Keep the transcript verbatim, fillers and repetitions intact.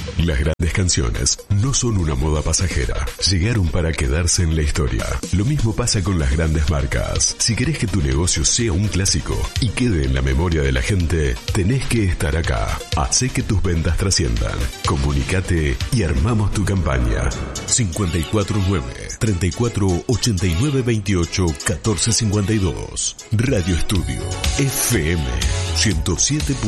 Las grandes canciones no son una moda pasajera. Llegaron para quedarse en la historia. Lo mismo pasa con las grandes marcas. Si querés que tu negocio sea un clásico y quede en la memoria de la gente, tenés que estar acá. Hacé que tus ventas trasciendan. Comunicate y armamos tu campaña. cinco cuatro nueve, treinta y cuatro, ochenta y nueve, veintiocho, catorce cincuenta y dos. Radio Estudio F M ciento siete.